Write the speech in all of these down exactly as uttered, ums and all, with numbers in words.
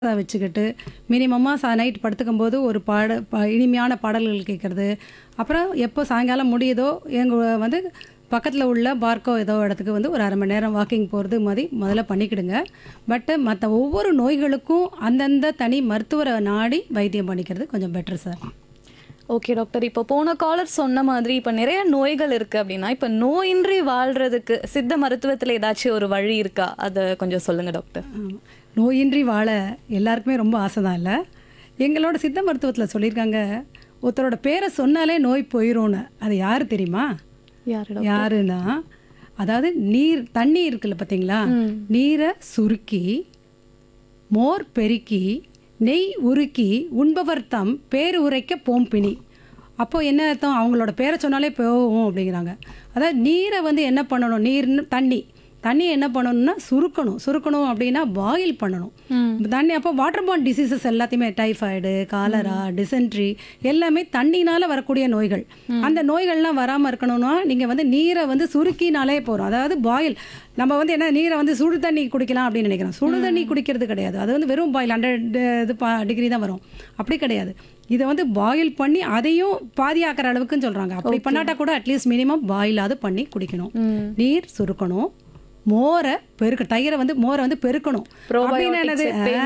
அத வச்சுக்கிட்டு மினிமமா ச நைட் படுத்துக்கும்போது ஒரு பாட ப இனிமையான பாடல்கள் கேட்கறது. அப்புறம் எப்போ சாயங்காலம் முடியுதோ எங்க வந்து பக்கத்துல உள்ள பார்க்கோ ஏதோ இடத்துக்கு வந்து ஒரு அரை மணி நேரம் வாக்கிங் போறது மாரி முதல்ல பண்ணிக்கிடுங்க. பட் மத்த ஒவ்வொரு நோய்களுக்கும் அந்தந்த தனி மருத்துவர நாடி வைத்தியம் பண்ணிக்கிறது கொஞ்சம் பெட்டர் சார். Okay doctor. இப்போ போன காலர் சொன்ன மாதிரி இப்போ நிறைய நோய்கள் இருக்கு அப்படின்னா, இப்போ நோயின்றி வாழ்றதுக்கு சித்த மருத்துவத்துல ஏதாச்சும் ஒரு வழி இருக்கா? அத கொஞ்சம் சொல்லுங்க டாக்டர். ஆமா. நோயின்றி வாழ எல்லாருக்குமே ரொம்ப ஆசை தான் இல்ல? எங்களோட சித்த மருத்துவத்துல சொல்லியிருக்காங்க, ஒருத்தரோட பேரை சொன்னாலே நோய் போயிரும்னு. அது யாரு தெரியுமா? யாரு டாக்டர்? யாருன்னா, அதாவது நீர் தண்ணி இருக்குல்ல பார்த்தீங்களா? நீரை சுருக்கி, மோர் பெருக்கி, நெய் உருக்கி உண்பவர் தம் பேர் உரைக்க போம்பினி. அப்போ என்ன அர்த்தம்? அவங்களோட பேரை சொன்னாலே போகும் அப்படிங்கிறாங்க. அதாவது நீரை வந்து என்ன பண்ணணும்? நீர்னு தண்ணி தண்ணியை என்ன பண்ணணும்னா சுருக்கணும். சுருக்கணும் அப்படின்னா பாயில் பண்ணணும். தண்ணி அப்போ வாட்டர் பார்ன் டிசீசஸ் எல்லாத்தையுமே டைஃபாய்டு, காலரா, டிசென்ட்ரி எல்லாமே தண்ணினால வரக்கூடிய நோய்கள். அந்த நோய்கள்லாம் வராமல் இருக்கணும்னா நீங்கள் வந்து நீரை வந்து சுருக்கினாலே போகிறோம். அதாவது பாயில் நம்ம வந்து என்ன நீரை வந்து சுடு தண்ணி குடிக்கலாம் அப்படின்னு நினைக்கிறோம். சுடு தண்ணி குடிக்கிறது கிடையாது. அது வந்து வெறும் பாயில் ஹண்ட்ரட் இது பா டிகிரி தான் வரும். அப்படி கிடையாது. இதை வந்து பாயில் பண்ணி அதையும் பாதியாக்குற அளவுக்குன்னு சொல்கிறாங்க. அப்படி பண்ணாட்டா கூட அட்லீஸ்ட் மினிமம் பாயிலாவது பண்ணி குடிக்கணும். நீர் சுருக்கணும். மோரை பெருக்க தயிரை வந்து மோரை வந்து பெருக்கணும். அப்படின்னு என்னது?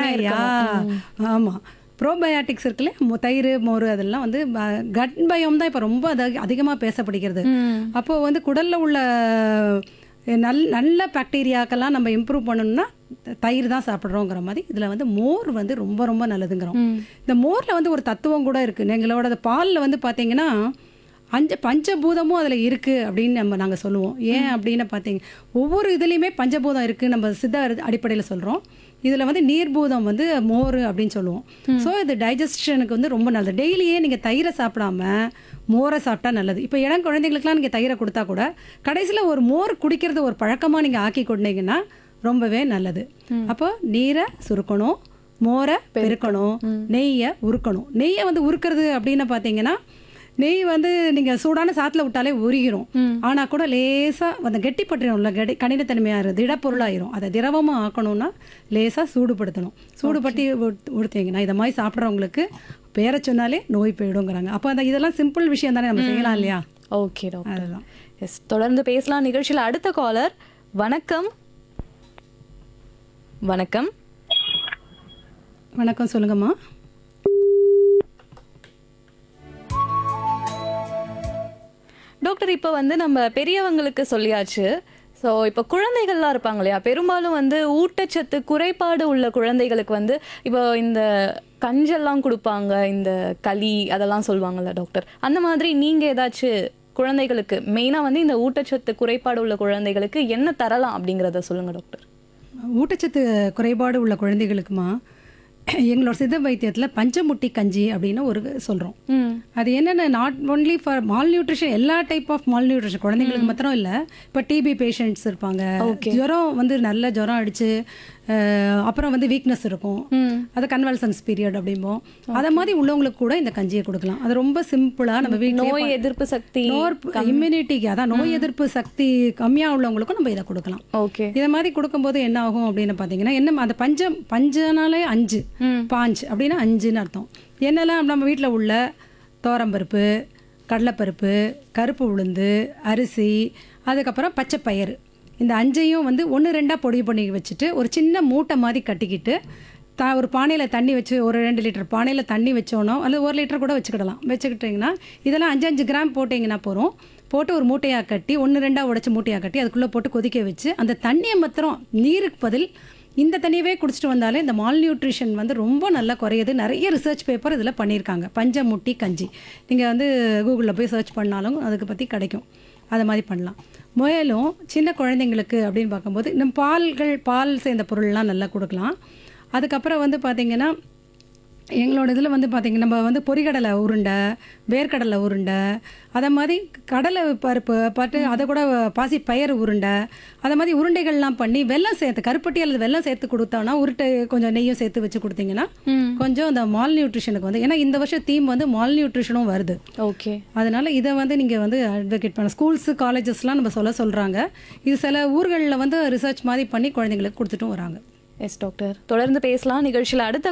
ஆமாம், ப்ரோபயாட்டிக்ஸ் இருக்குல்ல, தயிர் மோர் அதெல்லாம் வந்து கட் பயம் தான் இப்போ ரொம்ப அதிகமாக பேசப்படுகிறது. அப்போ வந்து குடல்ல உள்ள நல் நல்ல பாக்டீரியாக்கெல்லாம் நம்ம இம்ப்ரூவ் பண்ணணும்னா தயிர் தான் சாப்பிட்றோங்கிற மாதிரி இதில் வந்து மோர் வந்து ரொம்ப ரொம்ப நல்லதுங்கிறோம். இந்த மோரில் வந்து ஒரு தத்துவம் கூட இருக்குது. எங்களோட பாலில் வந்து பார்த்தீங்கன்னா அஞ்சு பஞ்சபூதமும் அதில் இருக்குது அப்படின்னு நம்ம நாங்கள் சொல்லுவோம். ஏன் அப்படின்னு பார்த்தீங்க, ஒவ்வொரு இதுலேயுமே பஞ்சபூதம் இருக்குது நம்ம சித்த அடிப்படையில் சொல்கிறோம். இதில் வந்து நீர்பூதம் வந்து மோர் அப்படின்னு சொல்லுவோம். ஸோ இது டைஜஷனுக்கு வந்து ரொம்ப நல்லது. டெய்லியே நீங்கள் தயிரை சாப்பிடாம மோரை சாப்பிட்டா நல்லது. இப்போ இளம் குழந்தைங்களுக்குலாம் நீங்கள் தயிரை கொடுத்தா கூட கடைசியில் ஒரு மோர் குடிக்கிறது ஒரு பழக்கமாக நீங்கள் ஆக்கி கொண்டீங்கன்னா ரொம்பவே நல்லது. அப்போ நீரை சுருக்கணும், மோரை பெருக்கணும், நெய்யை உருக்கணும். நெய்யை வந்து உருக்கிறது அப்படின்னு பார்த்தீங்கன்னா, நெய் வந்து நீங்கள் சூடான சாத்தில் விட்டாலே உருகிரும். ஆனால் கூட லேசாக அந்த கெட்டிப்பட்டுரும்ல, கெட்டி கடினத்தன்மையாக திடப்பொருளாயிரும். அதை திரவமாக ஆக்கணும்னா லேசாக சூடுபடுத்தணும். சூடுபட்டி உடுத்தீங்கன்னா இதை மாதிரி சாப்பிட்றவங்களுக்கு பேரை சொன்னாலே நோய் போயிடுங்கிறாங்க. அப்போ அந்த இதெல்லாம் சிம்பிள் விஷயம் தானே, நம்ம செய்யலாம் இல்லையா? Okay doctor. அதுதான். எஸ், தொடர்ந்து பேசலாம் நிகழ்ச்சியில். அடுத்த காலர். வணக்கம். வணக்கம். வணக்கம், சொல்லுங்கம்மா. டாக்டர், இப்போ வந்து நம்ம பெரியவங்களுக்கு சொல்லியாச்சு. ஸோ இப்போ குழந்தைகள்லாம் இருப்பாங்க இல்லையா, பெரும்பாலும் வந்து ஊட்டச்சத்து குறைபாடு உள்ள குழந்தைகளுக்கு வந்து இப்போ இந்த கஞ்செல்லாம் கொடுப்பாங்க, இந்த களி அதெல்லாம் சொல்லுவாங்கல்ல டாக்டர். அந்த மாதிரி நீங்கள் ஏதாச்சும் குழந்தைகளுக்கு மெயினாக வந்து இந்த ஊட்டச்சத்து குறைபாடு உள்ள குழந்தைகளுக்கு என்ன தரலாம் அப்படிங்கிறத சொல்லுங்கள் டாக்டர். ஊட்டச்சத்து குறைபாடு உள்ள குழந்தைகளுக்குமா எங்களோட சித்த வைத்தியத்தில் பஞ்சமுட்டி கஞ்சி அப்படின்னு ஒரு சொல்கிறோம். அது என்னென்ன not only for mall nutrition, எல்லா டைப் ஆஃப் மால் நியூட்ரிஷன் குழந்தைங்களுக்கு மாத்திரம் இல்லை. இப்போ டிபி பேஷண்ட்ஸ் இருப்பாங்க, ஜுரம் வந்து நல்ல ஜுரம் அடிச்சு அப்புறம் வந்து வீக்னஸ் இருக்கும், அது கன்வல்சன்ஸ் பீரியட் அப்படிம்போம். அதை மாதிரி உள்ளவங்களுக்கு கூட இந்த கஞ்சியை கொடுக்கலாம். அது ரொம்ப சிம்பிளாக நம்ம வீட்டில் நோய் எதிர்ப்பு சக்தி, இம்யூனிட்டிக்கு, அதான் நோய் எதிர்ப்பு சக்தி கம்மியாக உள்ளவங்களுக்கும் நம்ம இதை கொடுக்கலாம். ஓகே. இதை மாதிரி கொடுக்கும்போது என்ன ஆகும் அப்படின்னு பார்த்தீங்கன்னா, என்ன அந்த பஞ்சம் பஞ்சனாலே அஞ்சு பாஞ்ச் அப்படின்னா அஞ்சுன்னு அர்த்தம். என்னெல்லாம் நம்ம வீட்டில் உள்ள தோரம்பருப்பு, கடலைப்பருப்பு, கருப்பு உளுந்து, அரிசி, அதுக்கப்புறம் பச்சை பயிறு, இந்த அஞ்சையும் வந்து ஒன்று ரெண்டாக பொடி பண்ணி வச்சுட்டு ஒரு சின்ன மூட்டை மாதிரி கட்டிக்கிட்டு த ஒரு பானையில் தண்ணி வச்சு, ஒரு ரெண்டு லிட்டர் பானையில் தண்ணி வச்சோனோ அல்லது ஒரு லிட்டர் கூட வச்சுக்கிடலாம். வச்சுக்கிட்டிங்கன்னா இதெல்லாம் அஞ்சு அஞ்சு கிராம் போட்டிங்கன்னா போகிறோம். போட்டு ஒரு மூட்டையாக கட்டி ஒன்று ரெண்டாக உடச்சி மூட்டையாக கட்டி அதுக்குள்ளே போட்டு கொதிக்க வச்சு அந்த தண்ணியை மாத்திரம் நீருக்கு பதில் இந்த தண்ணியவே குடிச்சிட்டு வந்தாலே இந்த மால் நியூட்ரிஷன் வந்து ரொம்ப நல்லா குறையுது. நிறைய ரிசர்ச் பேப்பர் இதில் பண்ணியிருக்காங்க. பஞ்சமுட்டி கஞ்சி நீங்கள் வந்து கூகுளில் போய் சர்ச் பண்ணாலும் அதுக்கு பற்றி கிடைக்கும். அதை மாதிரி பண்ணலாம். மேலும் சின்ன குழந்தைங்களுக்கு அப்படின்னு பார்க்கும்போது நம்ம பால்கள், பால் சேர்ந்த பொருள்லாம் நல்லா கொடுக்கலாம். அதுக்கப்புறம் வந்து பார்த்திங்கன்னா எங்களோட இதில் வந்து பார்த்திங்கன்னா நம்ம வந்து பொரிகடலை உருண்டை, வேர்க்கடலை உருண்டை, அதை மாதிரி கடலை பருப்பு பட்டு அதை கூட பாசி பயிறு உருண்டை, அதை மாதிரி உருண்டைகள்லாம் பண்ணி வெல்லம் சேர்த்து, கருப்பட்டி அல்லது வெல்லம் சேர்த்து கொடுத்தோன்னா, உருட்டை கொஞ்சம் நெய்யும் சேர்த்து வச்சு கொடுத்தீங்கன்னா கொஞ்சம் அந்த மால் நியூட்ரிஷனுக்கு வந்து, ஏன்னா இந்த வருஷம் தீம் வந்து மால் நியூட்ரிஷனும் வருது. ஓகே. அதனால இதை வந்து நீங்கள் வந்து அட்வொகேட் பண்ண ஸ்கூல்ஸு காலேஜஸ்லாம் நம்ம சொல்ல சொல்கிறாங்க. இது சில ஊர்களில் வந்து ரிசர்ச் மாதிரி பண்ணி குழந்தைங்களுக்கு கொடுத்துட்டும் வராங்க. எஸ் டாக்டர், தொடர்ந்து பேசலாம் நிகழ்ச்சியில். அடுத்த